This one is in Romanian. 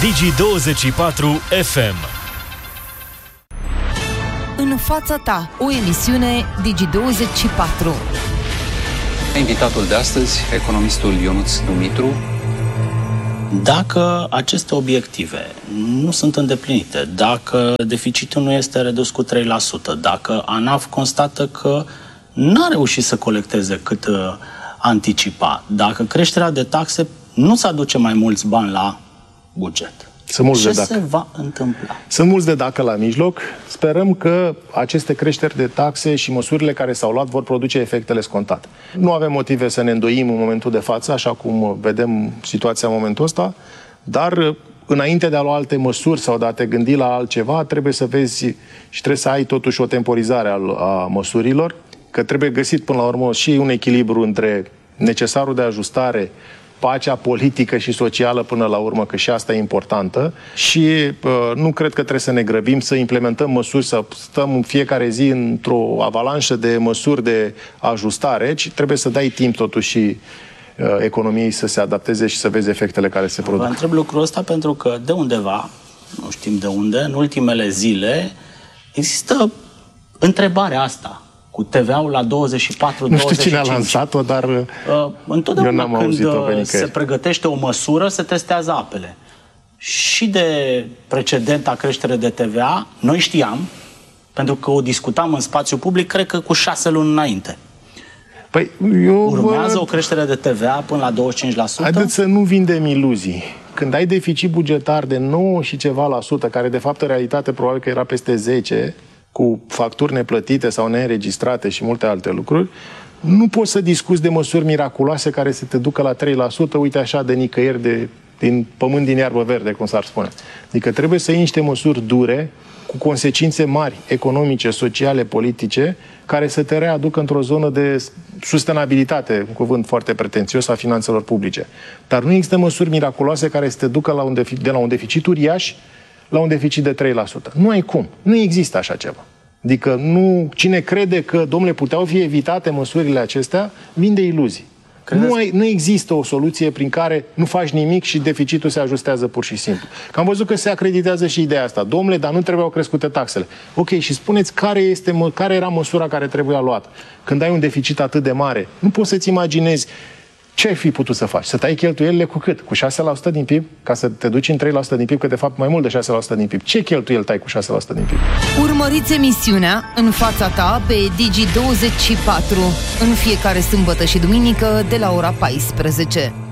Digi24 FM. În fața ta, o emisiune Digi24. Invitatul de astăzi, economistul Ionuț Dumitru. Dacă aceste obiective nu sunt îndeplinite, dacă deficitul nu este redus cu 3%, dacă ANAF constată că n-a reușit să colecteze cât anticipa, dacă creșterea de taxe nu se aduce mai mulți bani la buget, ce se va întâmpla? Sunt mulți de dacă la mijloc. Sperăm că aceste creșteri de taxe și măsurile care s-au luat vor produce efectele scontate. Nu avem motive să ne îndoim în momentul de față, așa cum vedem situația în momentul ăsta, dar înainte de a lua alte măsuri sau de a te gândi la altceva, trebuie să vezi și trebuie să ai totuși o temporizare a măsurilor, că trebuie găsit până la urmă și un echilibru între necesarul de ajustare, pacea politică și socială până la urmă, că și asta e importantă, și nu cred că trebuie să ne grăbim să implementăm măsuri, să stăm în fiecare zi într-o avalanșă de măsuri de ajustare, ci trebuie să dai timp totuși și economiei să se adapteze și să vezi efectele care se produc. Vă întreb lucrul ăsta pentru că de undeva, nu știm de unde, în ultimele zile există întrebarea asta cu TVA-ul la 24-25. Nu știu cine a lansat-o, dar întotdeauna când se pregătește o măsură, se testează apele. Și de precedenta creștere de TVA, noi știam, pentru că o discutam în spațiu public, cred că cu 6 luni înainte. Păi, urmează o creștere de TVA până la 25%? Haideți să nu vindem iluzii. Când ai deficit bugetar de 9 și ceva la sută, care de fapt în realitate probabil că era peste 10, cu facturi neplătite sau neînregistrate și multe alte lucruri, nu poți să discuți de măsuri miraculoase care să te ducă la 3%, uite așa, de nicăieri, din pământ din iarbă verde, cum s-ar spune. Adică trebuie să iei niște măsuri dure, cu consecințe mari, economice, sociale, politice, care să te readucă într-o zonă de sustenabilitate, un cuvânt foarte pretențios, a finanțelor publice. Dar nu există măsuri miraculoase care să te ducă de la un deficit uriaș la un deficit de 3%. Nu ai cum. Nu există așa ceva. Adică cine crede că, domnule, puteau fi evitate măsurile acestea, vinde iluzii. Nu există o soluție prin care nu faci nimic și deficitul se ajustează pur și simplu. Că am văzut că se acreditează și ideea asta. Domnule, dar nu trebuiau crescute taxele. Ok, și spuneți care era măsura care trebuia luată. Când ai un deficit atât de mare, nu poți să-ți imaginezi ce ai fi putut să faci? Să tai cheltuielile cu cât? Cu 6% din PIB? Ca să te duci în 3% din PIB, că de fapt mai mult de 6% din PIB. Ce cheltuieli tai cu 6% din PIB? Urmăriți emisiunea În fața ta pe Digi24 în fiecare sâmbătă și duminică de la ora 14.